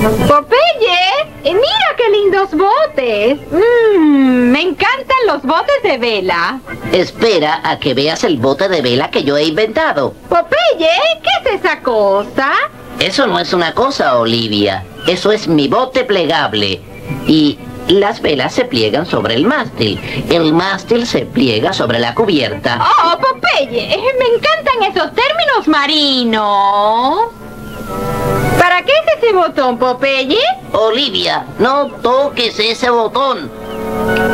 Popeye, mira qué lindos botes. Me encantan los botes de vela. Espera a que veas el bote de vela que yo he inventado. Popeye, ¿qué es esa cosa? Eso no es una cosa, Olivia. Eso es mi bote plegable. Y las velas se pliegan sobre el mástil. El mástil se pliega sobre la cubierta. Oh, Popeye, me encantan esos términos marinos. ¿Para qué es ese botón, Popeye? Olivia, no toques ese botón.